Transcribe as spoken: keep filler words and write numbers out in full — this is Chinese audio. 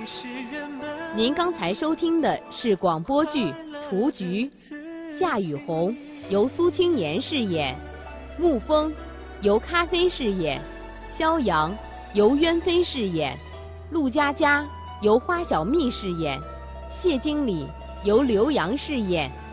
您刚才收听的是广播剧《雏菊》，夏雨红由苏青年饰演，沐风由咖啡饰演，肖阳由渊飞饰演，陆佳佳由花小蜜饰演，谢经理由刘洋饰演。